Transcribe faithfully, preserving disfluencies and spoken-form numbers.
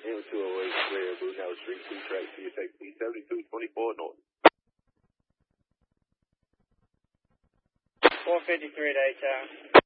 M two oh eight clear, moving out Street two track, see you take P seventy-two twenty-four north. four fifty-three to H-Town.